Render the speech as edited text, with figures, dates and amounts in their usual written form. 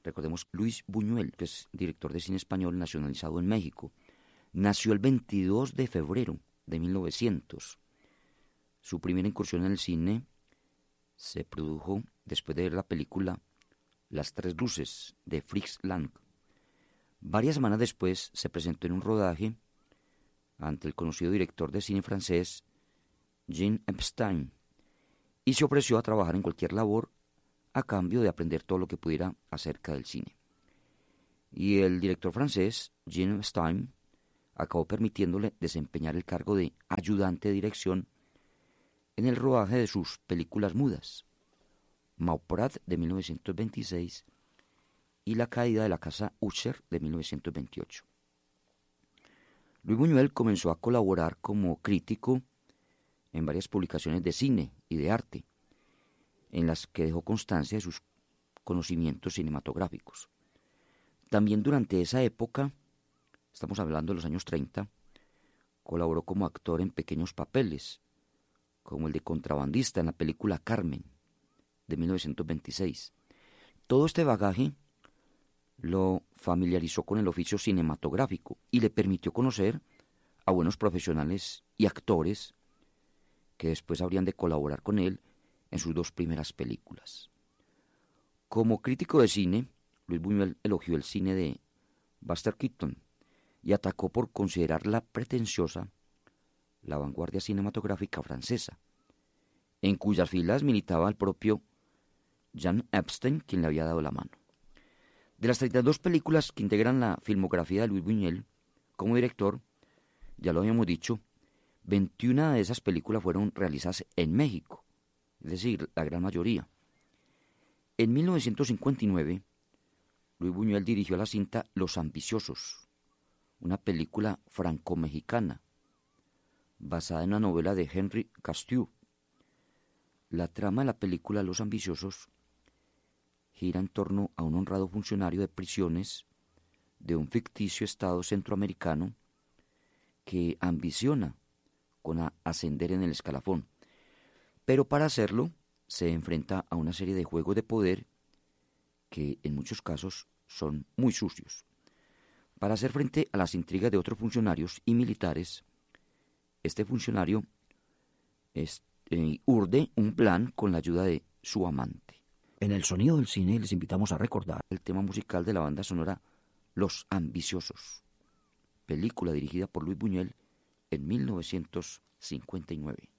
Recordemos, Luis Buñuel, que es director de cine español nacionalizado en México, nació el 22 de febrero de 1900. Su primera incursión en el cine se produjo después de ver la película Las Tres Luces, de Fritz Lang. Varias semanas después se presentó en un rodaje ante el conocido director de cine francés Jean Epstein y se ofreció a trabajar en cualquier labor a cambio de aprender todo lo que pudiera acerca del cine. Y el director francés Jean Epstein acabó permitiéndole desempeñar el cargo de ayudante de dirección en el rodaje de sus películas mudas, Mauprat de 1926 y La caída de la casa Usher de 1928. Luis Buñuel comenzó a colaborar como crítico en varias publicaciones de cine y de arte, en las que dejó constancia de sus conocimientos cinematográficos. También durante esa época, estamos hablando de los años 30, colaboró como actor en pequeños papeles, como el de contrabandista en la película Carmen, de 1926. Todo este bagaje lo familiarizó con el oficio cinematográfico y le permitió conocer a buenos profesionales y actores que después habrían de colaborar con él en sus dos primeras películas. Como crítico de cine, Luis Buñuel elogió el cine de Buster Keaton y atacó por considerarla pretenciosa la vanguardia cinematográfica francesa, en cuyas filas militaba el propio Jean Epstein, quien le había dado la mano. De las 32 películas que integran la filmografía de Luis Buñuel como director, ya lo habíamos dicho, 21 de esas películas fueron realizadas en México, es decir, la gran mayoría. En 1959, Luis Buñuel dirigió la cinta Los Ambiciosos, una película franco-mexicana, basada en una novela de Henri Castiu. La trama de la película Los Ambiciosos gira en torno a un honrado funcionario de prisiones de un ficticio estado centroamericano que ambiciona con ascender en el escalafón, pero para hacerlo se enfrenta a una serie de juegos de poder que en muchos casos son muy sucios. Para hacer frente a las intrigas de otros funcionarios y militares, este funcionario urde un plan con la ayuda de su amante. En el sonido del cine les invitamos a recordar el tema musical de la banda sonora Los Ambiciosos, película dirigida por Luis Buñuel en 1959.